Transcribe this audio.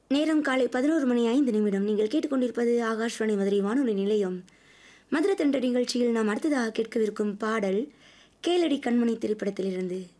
நேரம் காலை 11:05. நீங்கள் கேட்டுக்கொண்டிருப்பது ஆகாஷ்வாணி மதுரை வானொலி நிலையம். மதுரை தண்ட நிகழ்ச்சியில் நாம் அடுத்ததாக கேட்கவிருக்கும் பாடல் கேளடி கண்மணி திரைப்படத்திலிருந்து.